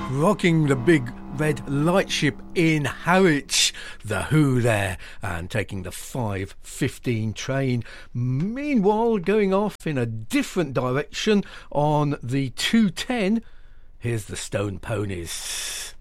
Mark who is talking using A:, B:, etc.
A: rocking the big red lightship in Harwich, the Who there, and taking the 5:15 train. Meanwhile, going off in a different direction on the 2:10, here's the Stone Ponies.